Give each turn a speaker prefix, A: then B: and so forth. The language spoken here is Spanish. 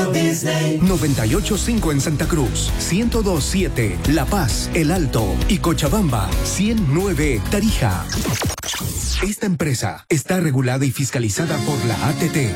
A: Walt Disney.
B: 98.5 en Santa Cruz, 102.7 La Paz, El Alto y Cochabamba, 100.9 Tarija. Esta empresa está regulada y fiscalizada por la ATT.